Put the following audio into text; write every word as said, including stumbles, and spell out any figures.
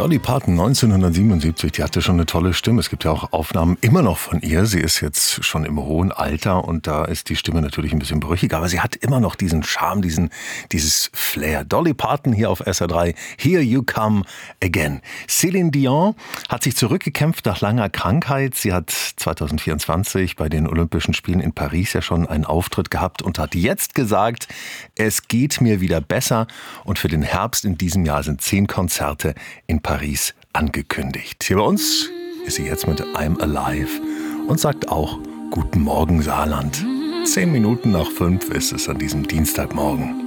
Dolly Parton neunzehnhundertsiebenundsiebzig, die hatte schon eine tolle Stimme. Es gibt ja auch Aufnahmen immer noch von ihr. Sie ist jetzt schon im hohen Alter und da ist die Stimme natürlich ein bisschen brüchig, aber sie hat immer noch diesen Charme, diesen, dieses Flair. Dolly Parton hier auf S R drei, Here You Come Again. Céline Dion hat sich zurückgekämpft nach langer Krankheit. Sie hat zweitausendvierundzwanzig bei den Olympischen Spielen in Paris ja schon einen Auftritt gehabt und hat jetzt gesagt, es geht mir wieder besser und für den Herbst in diesem Jahr sind zehn Konzerte in Paris angekündigt. Hier bei uns ist sie jetzt mit I'm Alive und sagt auch Guten Morgen Saarland. Zehn Minuten nach fünf ist es an diesem Dienstagmorgen.